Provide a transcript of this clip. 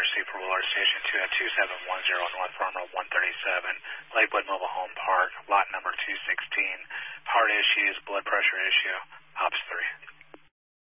received for Willard Station 2 at 2710 North Farm Road 137, Lakewood Mobile Home Park, lot number 216. Heart issues, blood pressure issue, Ops 3.